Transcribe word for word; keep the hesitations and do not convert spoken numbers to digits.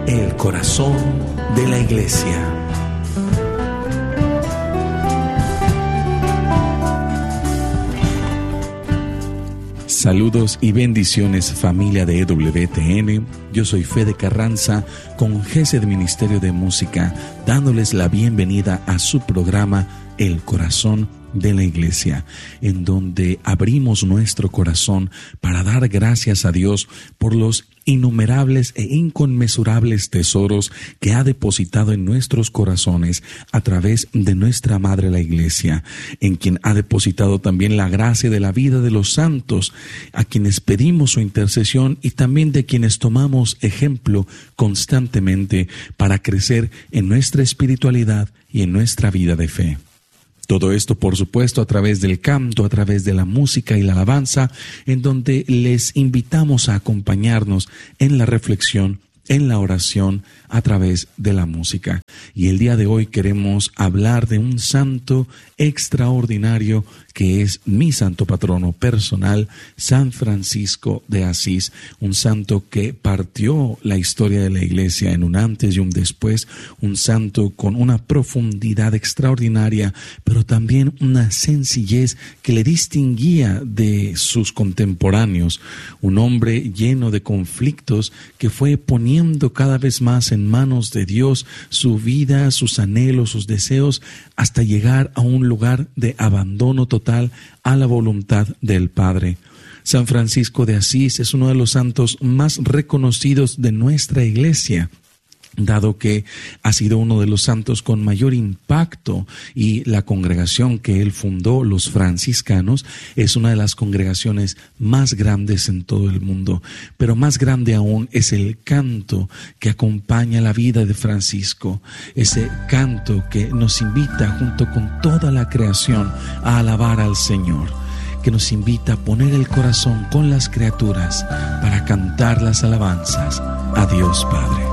el corazón de la Iglesia. Saludos y bendiciones, familia de E W T N. Yo soy Fede Carranza, congénere de Ministerio de Música, dándoles la bienvenida a su programa El Corazón de la Iglesia, en donde abrimos nuestro corazón para dar gracias a Dios por los innumerables e inconmensurables tesoros que ha depositado en nuestros corazones a través de nuestra Madre la Iglesia, en quien ha depositado también la gracia de la vida de los santos, a quienes pedimos su intercesión y también de quienes tomamos ejemplo constantemente para crecer en nuestra espiritualidad y en nuestra vida de fe. Todo esto, por supuesto, a través del canto, a través de la música y la alabanza, en donde les invitamos a acompañarnos en la reflexión, en la oración, a través de la música. Y el día de hoy queremos hablar de un santo extraordinario que es mi santo patrono personal, San Francisco de Asís, un santo que partió la historia de la Iglesia en un antes y un después, un santo con una profundidad extraordinaria, pero también una sencillez que le distinguía de sus contemporáneos, un hombre lleno de conflictos que fue poniendo cada vez más en manos de Dios su vida, sus anhelos, sus deseos, hasta llegar a un lugar de abandono total a la voluntad del Padre. San Francisco de Asís es uno de los santos más reconocidos de nuestra Iglesia, dado que ha sido uno de los santos con mayor impacto, y la congregación que él fundó, los franciscanos, es una de las congregaciones más grandes en todo el mundo. Pero más grande aún es el canto que acompaña la vida de Francisco, ese canto que nos invita junto con toda la creación a alabar al Señor, que nos invita a poner el corazón con las criaturas para cantar las alabanzas a Dios Padre.